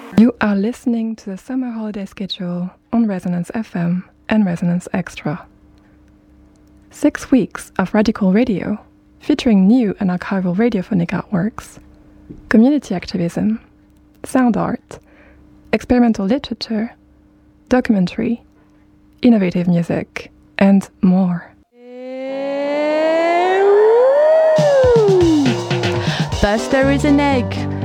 You are listening to the summer holiday schedule on Resonance FM and Resonance Extra. 6 weeks of radical radio featuring new and archival radiophonic artworks, community activism, sound art, experimental literature, documentary, innovative music, and more. First there is an egg,